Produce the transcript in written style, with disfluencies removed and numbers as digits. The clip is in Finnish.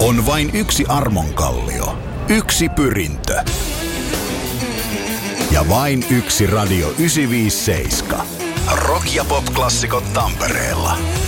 On vain yksi Armonkallio, yksi Pyrintö ja vain yksi Radio 957. Rock- ja pop-klassikot Tampereella.